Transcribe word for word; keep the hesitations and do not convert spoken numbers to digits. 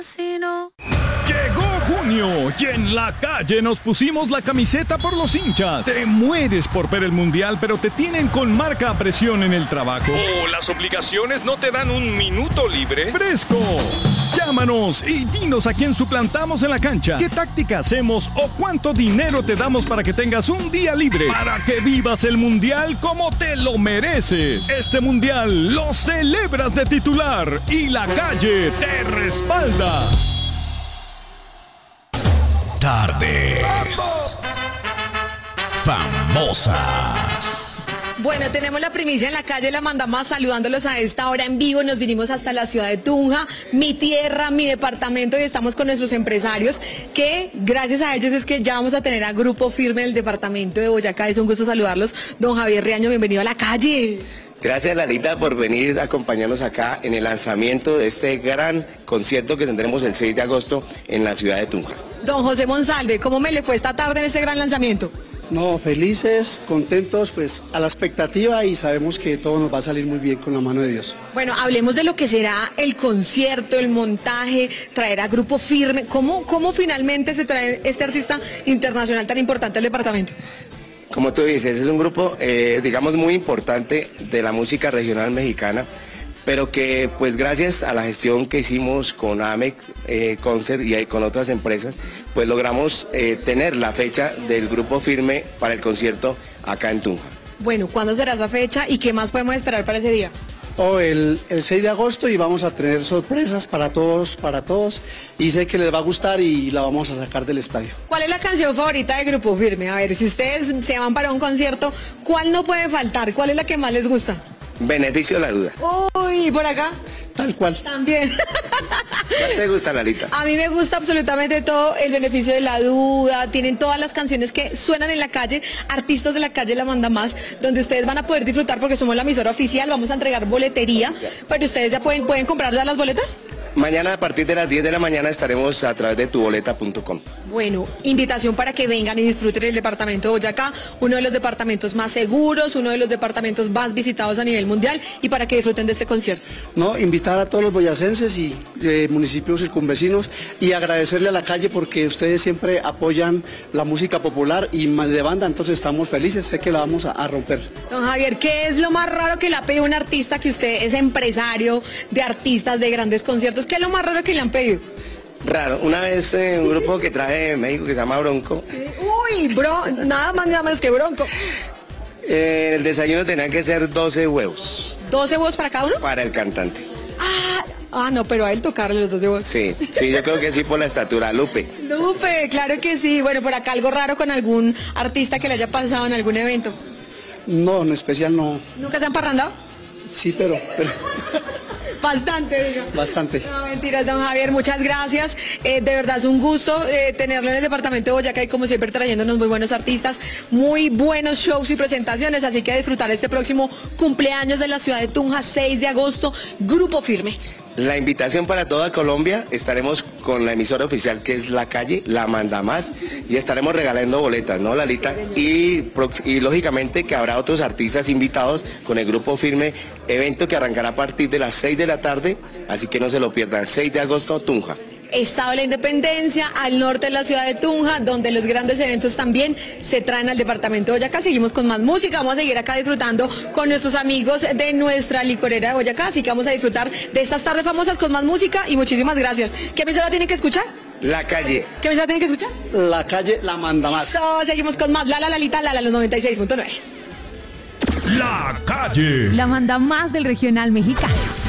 Sino... Llegó junio y en la calle nos pusimos la camiseta por los hinchas. Te mueres por ver el mundial, pero te tienen con marca a presión en el trabajo. ¿O las obligaciones no te dan un minuto libre? ¡Fresco! Llámanos y dinos a quién suplantamos en la cancha, qué táctica hacemos o cuánto dinero te damos para que tengas un día libre, para que vivas el mundial como te lo mereces. Este mundial lo celebras de titular y la calle te respalda. Tardes famosas. Bueno, tenemos la primicia en la calle La Mandamás, saludándolos a esta hora en vivo. Nos vinimos hasta la ciudad de Tunja, mi tierra, mi departamento, y estamos con nuestros empresarios, que gracias a ellos es que ya vamos a tener a Grupo Firme en el departamento de Boyacá. Es un gusto saludarlos. Don Javier Riaño, bienvenido a la calle. Gracias, Lalita, por venir a acompañarnos acá en el lanzamiento de este gran concierto que tendremos el seis de agosto en la ciudad de Tunja. Don José Monsalve, ¿cómo me le fue esta tarde en este gran lanzamiento? No, felices, contentos, pues a la expectativa, y sabemos que todo nos va a salir muy bien con la mano de Dios. Bueno, hablemos de lo que será el concierto, el montaje, traer a Grupo Firme. ¿Cómo, cómo finalmente se trae este artista internacional tan importante al departamento? Como tú dices, es un grupo, eh, digamos, muy importante de la música regional mexicana, pero que, pues, gracias a la gestión que hicimos con A M E C, eh, Concert y con otras empresas, pues logramos eh, tener la fecha del Grupo Firme para el concierto acá en Tunja. Bueno, ¿cuándo será esa fecha y qué más podemos esperar para ese día? Oh, el, el seis de agosto, y vamos a tener sorpresas para todos, para todos, y sé que les va a gustar y la vamos a sacar del estadio. ¿Cuál es la canción favorita de Grupo Firme? A ver, si ustedes se van para un concierto, ¿cuál no puede faltar? ¿Cuál es la que más les gusta? Beneficio de la duda. Uy, ¿por acá? Tal cual. También. ¿Cuál te gusta, Lalita? A mí me gusta absolutamente todo, el beneficio de la duda. Tienen todas las canciones que suenan en la calle, artistas de la calle La Mandamás, donde ustedes van a poder disfrutar porque somos la emisora oficial. Vamos a entregar boletería, pero ustedes ya pueden, pueden comprar ya las boletas. Mañana a partir de las diez de la mañana estaremos a través de tu boleta punto com. Bueno, invitación para que vengan y disfruten el departamento de Boyacá, uno de los departamentos más seguros, uno de los departamentos más visitados a nivel mundial, y para que disfruten de este concierto. No, invitar a todos los boyacenses y eh, municipios circunvecinos, y agradecerle a la calle porque ustedes siempre apoyan la música popular y de banda, entonces estamos felices, sé que la vamos a, a romper. Don Javier, ¿qué es lo más raro que le ha pedido un artista, que usted es empresario de artistas de grandes conciertos? ¿Qué es lo más raro que le han pedido? Raro, una vez eh, un grupo que traje de México que se llama Bronco. Sí. Uy, bro, nada más nada menos que Bronco. Eh, el desayuno tenía que ser doce huevos. ¿doce huevos para cada uno? Para el cantante. Ah, ah, no, pero a él tocarle los doce huevos. Sí, sí, yo creo que sí, por la estatura. Lupe. Lupe, claro que sí. Bueno, por acá algo raro con algún artista que le haya pasado en algún evento. No, en especial no. ¿Nunca se han parrandado? Sí, pero... pero... Bastante, diga. Bastante. No, mentiras, don Javier, muchas gracias. Eh, de verdad es un gusto eh, tenerlo en el departamento de Boyacá, y como siempre trayéndonos muy buenos artistas, muy buenos shows y presentaciones, así que a disfrutar este próximo cumpleaños de la ciudad de Tunja, seis de agosto, Grupo Firme. La invitación para toda Colombia, estaremos con la emisora oficial que es La Calle, La Mandamás, y estaremos regalando boletas, ¿no, Lalita? Y, y lógicamente que habrá otros artistas invitados con el Grupo Firme, evento que arrancará a partir de las seis de la tarde, así que no se lo pierdan, seis de agosto, Tunja. Estado de la Independencia, al norte de la ciudad de Tunja, donde los grandes eventos también se traen al departamento de Boyacá. Seguimos con más música, vamos a seguir acá disfrutando con nuestros amigos de nuestra licorera de Boyacá, así que vamos a disfrutar de estas tardes famosas con más música, y muchísimas gracias. ¿Qué emisora tienen que escuchar? La Calle. ¿Qué emisora tienen que escuchar? La Calle La Mandamás. So, seguimos con más, la la lalita, la la los noventa y seis punto nueve. La calle. La Mandamás del regional mexicano.